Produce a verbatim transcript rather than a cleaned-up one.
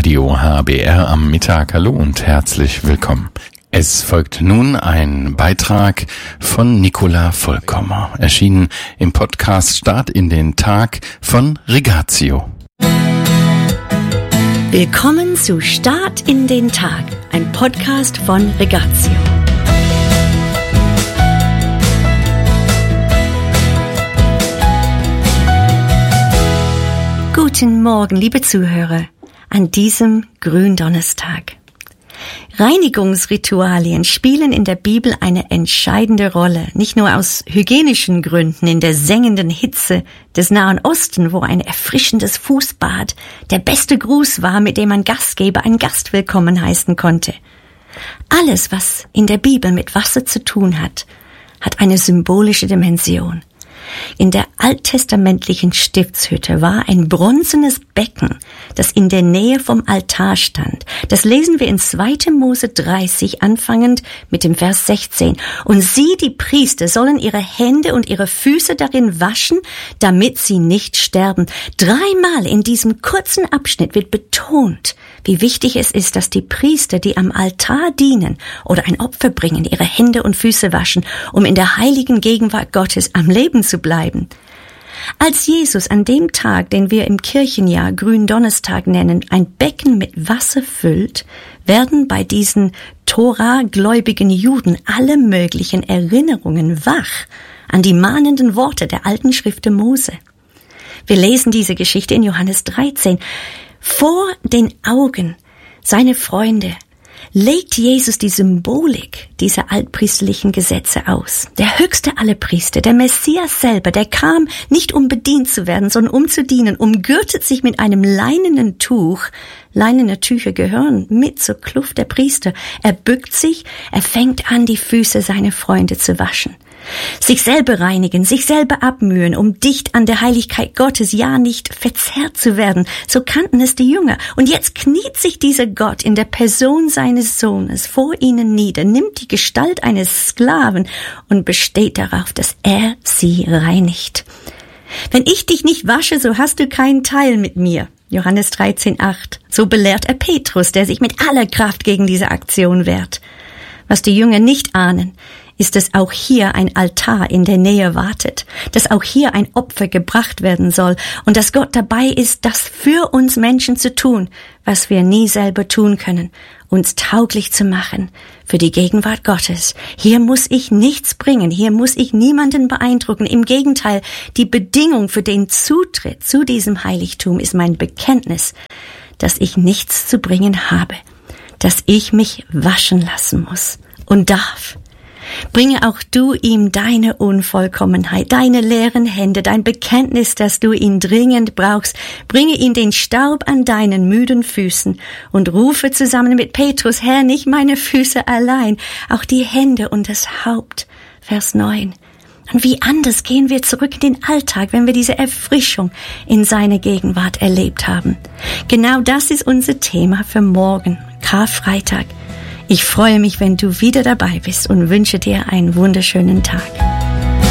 Radio H B R am Mittag. Hallo und herzlich willkommen. Es folgt nun ein Beitrag von Nicola Vollkommer, erschienen im Podcast Start in den Tag von Rigatio. Willkommen zu Start in den Tag, ein Podcast von Rigatio. Guten Morgen, liebe Zuhörer, an diesem Gründonnerstag. Reinigungsritualien spielen in der Bibel eine entscheidende Rolle, nicht nur aus hygienischen Gründen in der sengenden Hitze des Nahen Osten, wo ein erfrischendes Fußbad der beste Gruß war, mit dem ein Gastgeber einen Gast willkommen heißen konnte. Alles, was in der Bibel mit Wasser zu tun hat, hat eine symbolische Dimension. In der alttestamentlichen Stiftshütte war ein bronzenes Becken, das in der Nähe vom Altar stand. Das lesen wir in zweiter Mose dreißig, anfangend mit dem Vers sechzehn. Und sie, die Priester, sollen ihre Hände und ihre Füße darin waschen, damit sie nicht sterben. Dreimal in diesem kurzen Abschnitt wird betont, wie wichtig es ist, dass die Priester, die am Altar dienen oder ein Opfer bringen, ihre Hände und Füße waschen, um in der heiligen Gegenwart Gottes am Leben zu bleiben. Als Jesus an dem Tag, den wir im Kirchenjahr Gründonnerstag nennen, ein Becken mit Wasser füllt, werden bei diesen Tora-gläubigen Juden alle möglichen Erinnerungen wach an die mahnenden Worte der alten Schriften Mose. Wir lesen diese Geschichte in Johannes dreizehn. Vor den Augen seiner Freunde legt Jesus die Symbolik dieser altpriesterlichen Gesetze aus. Der höchste aller Priester, der Messias selber, der kam nicht um bedient zu werden, sondern um zu dienen, umgürtet sich mit einem leinenen Tuch. Leinene Tücher gehören mit zur Kluft der Priester. Er bückt sich, er fängt an, die Füße seiner Freunde zu waschen. Sich selber reinigen, sich selber abmühen, um dicht an der Heiligkeit Gottes, ja nicht verzerrt zu werden. So kannten es die Jünger. Und jetzt kniet sich dieser Gott in der Person seines Sohnes vor ihnen nieder, nimmt die Gestalt eines Sklaven und besteht darauf, dass er sie reinigt. Wenn ich dich nicht wasche, so hast du keinen Teil mit mir. Johannes dreizehn acht. So belehrt er Petrus, der sich mit aller Kraft gegen diese Aktion wehrt. Was die Jünger nicht ahnen, ist, dass auch hier ein Altar in der Nähe wartet, dass auch hier ein Opfer gebracht werden soll und dass Gott dabei ist, das für uns Menschen zu tun, was wir nie selber tun können, uns tauglich zu machen für die Gegenwart Gottes. Hier muss ich nichts bringen, hier muss ich niemanden beeindrucken. Im Gegenteil, die Bedingung für den Zutritt zu diesem Heiligtum ist mein Bekenntnis, dass ich nichts zu bringen habe, dass ich mich waschen lassen muss und darf. Bringe auch du ihm deine Unvollkommenheit, deine leeren Hände, dein Bekenntnis, dass du ihn dringend brauchst. Bringe ihm den Staub an deinen müden Füßen und rufe zusammen mit Petrus, Herr, nicht meine Füße allein, auch die Hände und das Haupt. Vers neun. Und wie anders gehen wir zurück in den Alltag, wenn wir diese Erfrischung in seiner Gegenwart erlebt haben. Genau das ist unser Thema für morgen, Karfreitag. Ich freue mich, wenn du wieder dabei bist und wünsche dir einen wunderschönen Tag.